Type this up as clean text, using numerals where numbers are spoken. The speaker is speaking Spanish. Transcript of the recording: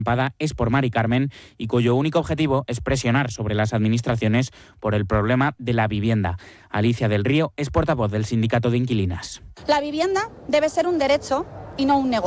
es por Mari Carmen y cuyo único objetivo es presionar sobre las administraciones por el problema de la vivienda. Alicia del Río es portavoz del Sindicato de Inquilinas. La vivienda debe ser un derecho y no un negocio.